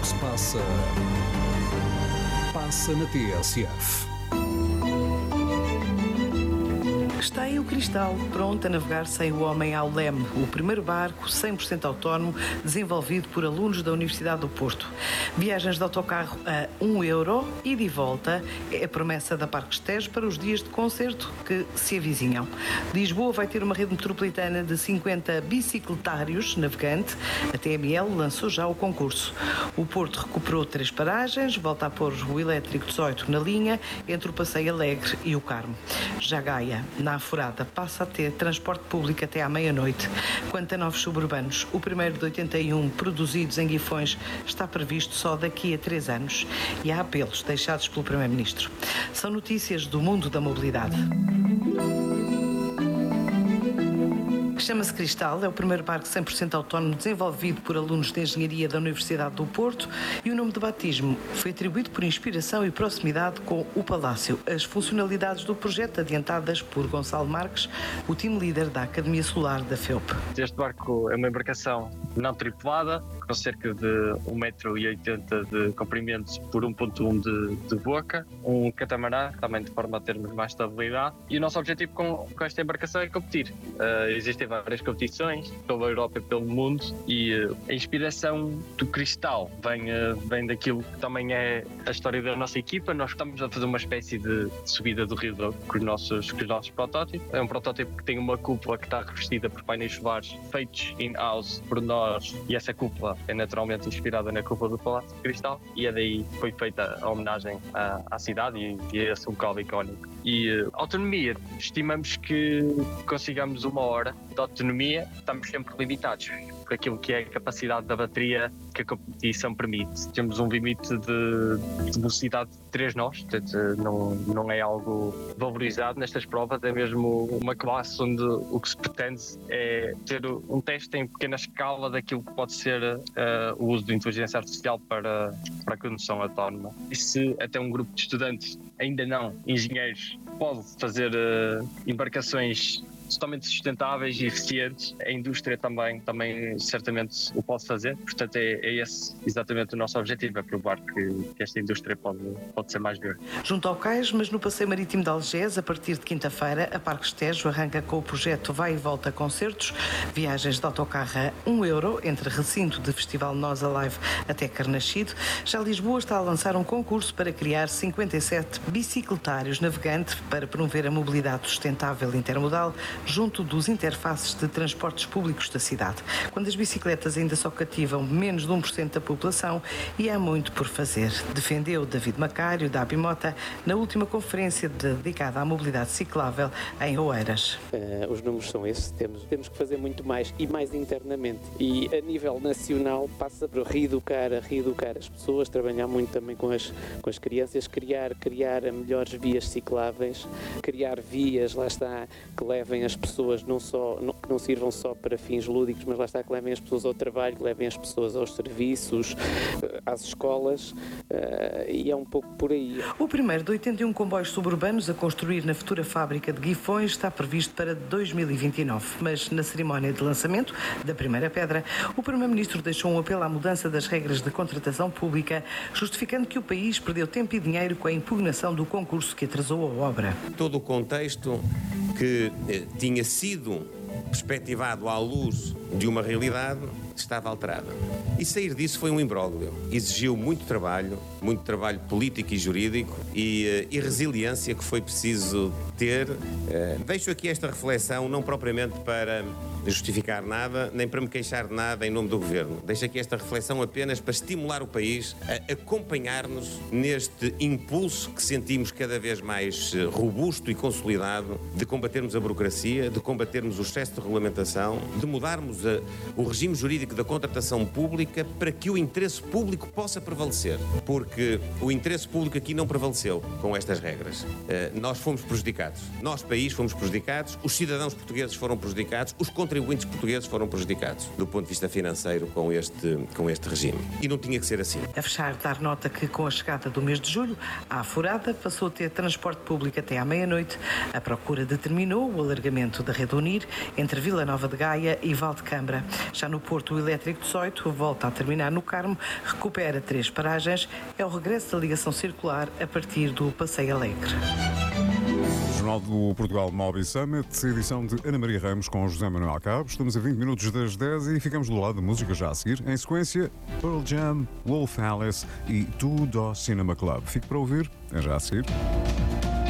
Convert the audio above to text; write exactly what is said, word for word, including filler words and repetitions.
que se passa, passa na T S F. Está aí o Cristal, pronto a navegar sem o homem ao leme. O primeiro barco cem por cento autónomo desenvolvido por alunos da Universidade do Porto. Viagens de autocarro a um euro e de volta é a promessa da Parques Tejo para os dias de concerto que se avizinham. Lisboa vai ter uma rede metropolitana de cinquenta bicicletários navegante. A T M L lançou já o concurso. O Porto recuperou três paragens, volta a pôr o elétrico dezoito na linha entre o Passeio Alegre e o Carmo. Já Gaia, na Afurada, passa a ter transporte público até à meia-noite. Quanto a novos suburbanos, o primeiro de oitenta e um produzidos em Guifões está previsto só daqui a três anos. E há apelos deixados pelo Primeiro-Ministro. São notícias do mundo da mobilidade. Chama-se Cristal, é o primeiro barco cem por cento autónomo desenvolvido por alunos de Engenharia da Universidade do Porto e o nome de batismo foi atribuído por inspiração e proximidade com o Palácio. As funcionalidades do projeto adiantadas por Gonçalo Marques, o team leader da Academia Solar da F E U P. Este barco é uma embarcação não tripulada, com cerca de um metro e oitenta de comprimento por um ponto um de, de boca, um catamarã, também de forma a termos mais estabilidade. E o nosso objetivo com, com esta embarcação é competir. Uh, existem várias competições pela Europa e pelo mundo e uh, a inspiração do Cristal vem, uh, vem daquilo que também é a história da nossa equipa. Nós estamos a fazer uma espécie de subida do Rio Douro com os nossos, com os nossos protótipos. É um protótipo que tem uma cúpula que está revestida por painéis solares feitos in-house por nós e essa cúpula é naturalmente inspirada na cúpula do Palácio de Cristal e é daí que foi feita a homenagem à, à cidade e, e a esse local icónico. E uh, autonomia, estimamos que consigamos uma hora de autonomia, estamos sempre limitados por aquilo que é a capacidade da bateria que a competição permite. Temos um limite de, de velocidade de três nós, portanto não, não é algo valorizado nestas provas, é mesmo uma classe onde o que se pretende é ter um teste em pequena escala daquilo que pode ser uh, o uso de inteligência artificial para, para a condução autónoma. E se até um grupo de estudantes, ainda não engenheiros, pode fazer uh, embarcações totalmente sustentáveis e eficientes, a indústria também, também certamente o pode fazer, portanto é, é esse exatamente o nosso objetivo, é provar que, que esta indústria pode, pode ser mais verde. Junto ao cais, mas no Passeio Marítimo de Algés, a partir de quinta-feira, a Parques Tejo arranca com o projeto Vai e Volta Concertos, viagens de autocarro a um euro entre recinto de Festival Nós Alive até Carnaxide. Já Lisboa está a lançar um concurso para criar cinquenta e sete bicicletários navegantes para promover a mobilidade sustentável intermodal junto dos interfaces de transportes públicos da cidade, quando as bicicletas ainda só cativam menos de um por cento da população e há muito por fazer, defendeu David Macário, da Abimota, na última conferência dedicada à mobilidade ciclável em Oeiras. Uh, os números são esses, temos, temos que fazer muito mais e mais internamente e a nível nacional passa por reeducar, a reeducar as pessoas, trabalhar muito também com as, com as crianças, criar, criar melhores vias cicláveis, criar vias, lá está, que levem as pessoas não só, não, que não sirvam só para fins lúdicos, mas lá está, que levem as pessoas ao trabalho, que levem as pessoas aos serviços, às escolas, uh, e é um pouco por aí. O primeiro de oitenta e um comboios suburbanos a construir na futura fábrica de Guifões está previsto para dois mil e vinte e nove, mas na cerimónia de lançamento da primeira pedra, o Primeiro-Ministro deixou um apelo à mudança das regras de contratação pública, justificando que o país perdeu tempo e dinheiro com a impugnação do concurso que atrasou a obra. Todo o contexto que eh, tinha sido perspectivado à luz de uma realidade estava alterada. E sair disso foi um imbróglio. Exigiu muito trabalho, muito trabalho político e jurídico e, e resiliência que foi preciso ter. Deixo aqui esta reflexão não propriamente para justificar nada, nem para me queixar de nada em nome do Governo. Deixo aqui esta reflexão apenas para estimular o país a acompanhar-nos neste impulso que sentimos cada vez mais robusto e consolidado de combatermos a burocracia, de combatermos o excesso de regulamentação, de mudarmos a, o regime jurídico da contratação pública para que o interesse público possa prevalecer. Porque o interesse público aqui não prevaleceu com estas regras. Uh, nós fomos prejudicados. Nós, país, fomos prejudicados. Os cidadãos portugueses foram prejudicados. Os contribuintes portugueses foram prejudicados do ponto de vista financeiro com este, com este regime. E não tinha que ser assim. A fechar, dar nota que com a chegada do mês de julho, a Afurada passou a ter transporte público até à meia-noite. A procura determinou o alargamento da rede Unir entre Vila Nova de Gaia e Val de Alhambra. Já no Porto, o elétrico dezoito volta a terminar no Carmo, recupera três paragens, é o regresso da ligação circular a partir do Passeio Alegre. Jornal do Portugal Mobile Summit, edição de Ana Maria Ramos com José Manuel Cabo. Estamos a vinte minutos das dez e ficamos do lado da música já a seguir. Em sequência, Pearl Jam, Wolf Alice e Two Door Cinema Club. Fique para ouvir, é já a seguir.